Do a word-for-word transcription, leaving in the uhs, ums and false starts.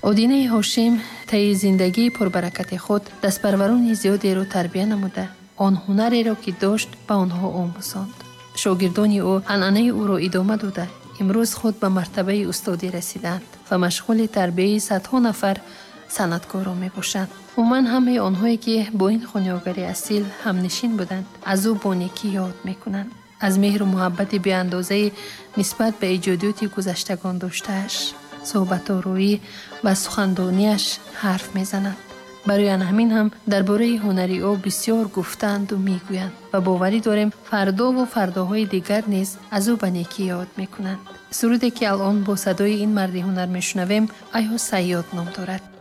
одинаи ҳошим таи зиндагии пурбаракати худ дастпарварони зиёдеро тарбия намуда, он ҳунареро ки дошт ба онҳо омӯзонд. шогирдони ӯ анъанаи ӯро идома дода, имрӯз худ ба мартабаи устодӣ расиданд ва машғули тарбияи садҳо нафар санъаткорон мебошанд. умуман ҳамаи онҳое ки бо ин хунёгари асил ҳамнишин буданд, аз ӯ бо некӣ ёд мекунанд. аз меҳру муҳаббати беандозаи нисбат ба иҷодиёти гузаштагон доштааш, суҳбатороӣ ва сухандониаш ҳарф мезананд. барои ан ҳамин ҳам дар бораи ҳунари ӯ бисёр гуфтаанду мегӯянд ва боварӣ дорем фардову фардоҳои дигар низ аз ӯ ба некӣ ёд мекунанд. суруде ки алон бо садои ин марди ҳунар мешунавем айҳо саёд ном дорад.